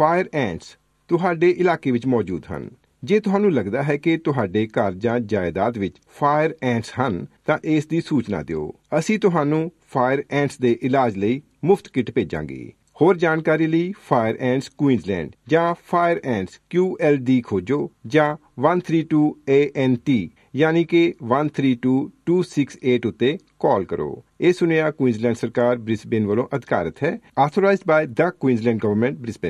Fire ਐਂਟਸ ਤੁਹਾਡੇ ਇਲਾਕੇ ਵਿੱਚ ਮੌਜੂਦ ਹਨ। ਜੇ ਤੁਹਾਨੂੰ ਲੱਗਦਾ ਹੈ ਕਿ ਤੁਹਾਡੇ ਘਰ ਜਾਂ ਜਾਇਦਾਦ ਵਿੱਚ ਫਾਇਰ ਐਂਟਸ ਹਨ ਤਾਂ ਇਸ ਦੀ ਸੂਚਨਾ ਦਿਓ। ਅਸੀਂ ਤੁਹਾਨੂੰ ਫਾਇਰ ਐਂਟਸ ਦੇ ਇਲਾਜ ਲਈ ਮੁਫਤ ਕਿੱਟ ਭੇਜਾਂਗੇ। ਹੋਰ ਜਾਣਕਾਰੀ ਲਈ ਫਾਇਰ ਐਂਟਸ ਕੁਈਨਜ਼ਲੈਂਡ ਜਾਂ ਫਾਇਰ ਐਂਟਸ QLD ਖੋਜੋ ਜਾਂ 132 ANT ਯਾਨੀ ਕਿ 132-268 ਉੱਤੇ ਕਾਲ ਕਰੋ। ਇਹ ਸੁਨੇਹਾ ਕੁਈਨਜ਼ਲੈਂਡ ਸਰਕਾਰ ਬ੍ਰਿਸਬੇਨ ਵੱਲੋਂ ਅਧਿਕਾਰਤ ਹੈ। ਆਥੋਰਾਈਜ਼ਡ ਬਾय ਦ ਕੁਈਨਜ਼ਲੈਂਡ ਗਵਰਨਮੈਂਟ ਬ੍ਰਿਸਬੇਨ।